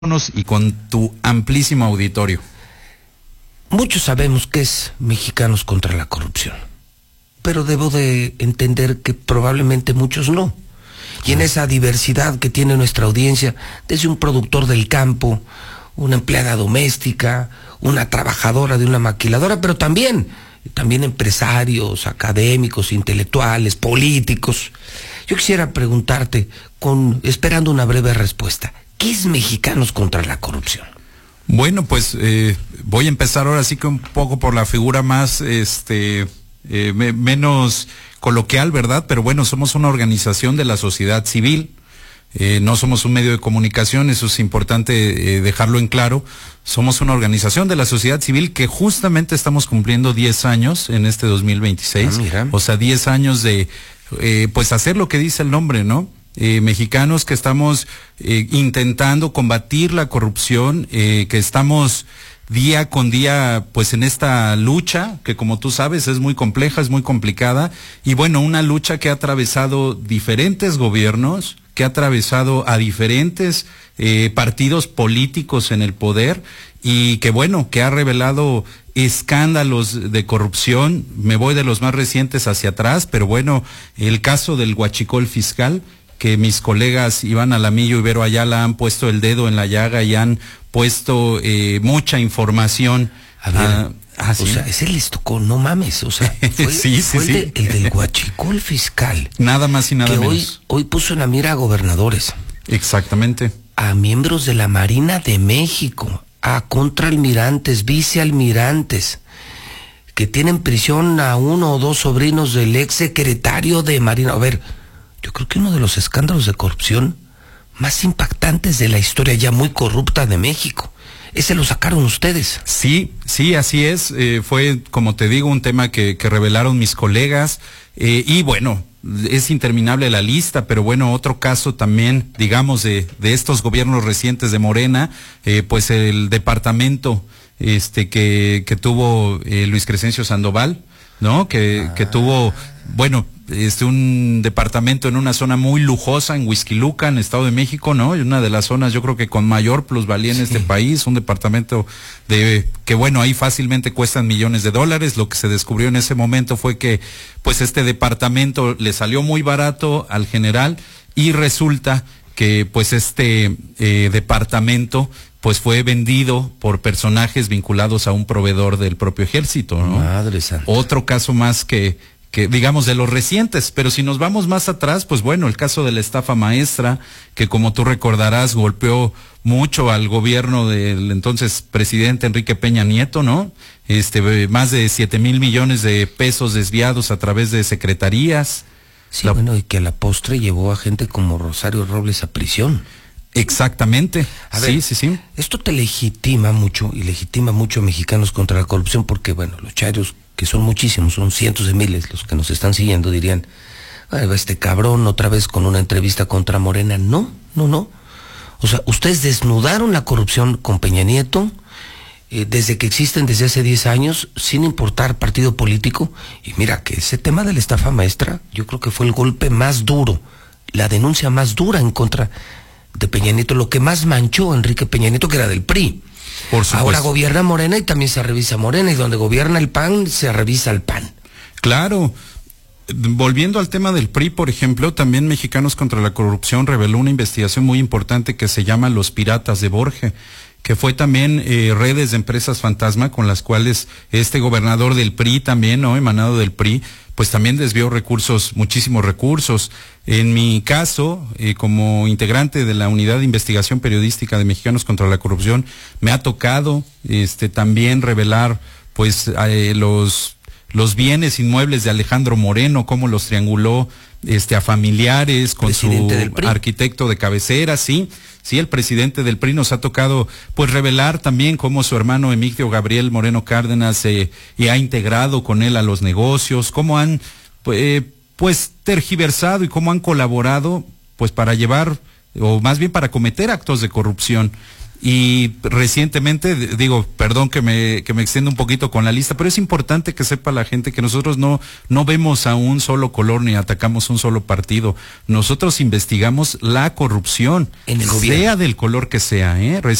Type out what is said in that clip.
Y con tu amplísimo auditorio. Muchos sabemos que es Mexicanos contra la Corrupción, pero debo de entender que probablemente muchos no. Y en esa diversidad que tiene nuestra audiencia, desde un productor del campo, una empleada doméstica, una trabajadora de una maquiladora, pero también empresarios, académicos, intelectuales, políticos. Yo quisiera preguntarte, esperando una breve respuesta, ¿qué es Mexicanos contra la Corrupción? Bueno, pues voy a empezar ahora sí que un poco por la figura más, menos coloquial, ¿verdad? Pero bueno, somos una organización de la sociedad civil, no somos un medio de comunicación, eso es importante dejarlo en claro. Somos una organización de la sociedad civil que justamente estamos cumpliendo 10 años en este 2026. O sea, 10 años de, pues hacer lo que dice el nombre, ¿no? Mexicanos que estamos intentando combatir la corrupción, que estamos día con día pues en esta lucha que, como tú sabes, es muy compleja, es muy complicada, y bueno, una lucha que ha atravesado diferentes gobiernos, que ha atravesado a diferentes partidos políticos en el poder, y que bueno, que ha revelado escándalos de corrupción. Me voy de los más recientes hacia atrás, pero bueno, el caso del huachicol fiscal, que mis colegas Iván Alamillo y Vero Ayala han puesto el dedo en la llaga y han puesto mucha información. A ver, o sea, ese les tocó, no mames, o sea, fue el del huachicol fiscal. Nada más y nada menos. Que hoy puso en la mira a gobernadores. Exactamente. A miembros de la Marina de México, a contraalmirantes, vicealmirantes, que tienen prisión a uno o dos sobrinos del ex secretario de Marina. A ver, yo creo que uno de los escándalos de corrupción más impactantes de la historia ya muy corrupta de México. Ese lo sacaron ustedes. Sí, así es. Fue, como te digo, un tema que revelaron mis colegas. Y bueno, es interminable la lista, pero bueno, otro caso también, digamos, de estos gobiernos recientes de Morena, pues el departamento que tuvo Luis Crescencio Sandoval, ¿no? Que tuvo, bueno, un departamento en una zona muy lujosa en Huixquilucan, Estado de México, ¿no? Y una de las zonas, yo creo que con mayor plusvalía en este país, un departamento que bueno, ahí fácilmente cuestan millones de dólares. Lo que se descubrió en ese momento fue que pues este departamento le salió muy barato al general, y resulta que pues este departamento pues fue vendido por personajes vinculados a un proveedor del propio ejército, ¿no? Madre santa. Otro caso más que digamos de los recientes, pero si nos vamos más atrás, pues bueno, el caso de la estafa maestra, que como tú recordarás golpeó mucho al gobierno del entonces presidente Enrique Peña Nieto, ¿no? Más de 7,000 millones de pesos desviados a través de secretarías. Sí, bueno, y que a la postre llevó a gente como Rosario Robles a prisión. Exactamente. A ver, sí. Esto te legitima mucho, y legitima mucho a Mexicanos contra la Corrupción, porque bueno, los chairos, que son muchísimos, son cientos de miles los que nos están siguiendo, dirían, este cabrón otra vez con una entrevista contra Morena. No. O sea, ustedes desnudaron la corrupción con Peña Nieto, desde que existen desde hace 10 años, sin importar partido político. Y mira que ese tema de la estafa maestra, yo creo que fue el golpe más duro, la denuncia más dura en contra de Peña Nieto, lo que más manchó a Enrique Peña Nieto, que era del PRI. Por supuesto. Ahora gobierna Morena y también se revisa Morena, y donde gobierna el PAN, se revisa el PAN. Claro. Volviendo al tema del PRI, por ejemplo, también Mexicanos contra la Corrupción reveló una investigación muy importante que se llama Los Piratas de Borge, que fue también redes de empresas fantasma con las cuales este gobernador del PRI también, ¿no? Emanado del PRI, pues también desvió recursos, muchísimos recursos. En mi caso, como integrante de la Unidad de Investigación Periodística de Mexicanos contra la Corrupción, me ha tocado también revelar pues los bienes inmuebles de Alejandro Moreno, cómo los trianguló a familiares con presidente su del PRI. Arquitecto de cabecera, sí, el presidente del PRI. Nos ha tocado pues revelar también cómo su hermano Emigdio Gabriel Moreno Cárdenas y ha integrado con él a los negocios, cómo han pues tergiversado y cómo han colaborado pues para llevar, o más bien para cometer actos de corrupción. Y recientemente, digo, perdón que me extienda un poquito con la lista, pero es importante que sepa la gente que nosotros no vemos a un solo color ni atacamos un solo partido. Nosotros investigamos la corrupción, en el gobierno, sea del color que sea,